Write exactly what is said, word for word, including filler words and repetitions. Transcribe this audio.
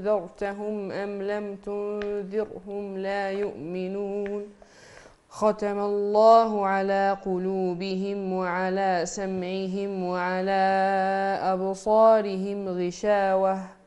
أنذرتهم أم لم تنذرهم لا يؤمنون ختم الله على قلوبهم وعلى سمعهم وعلى أبصارهم غشاوة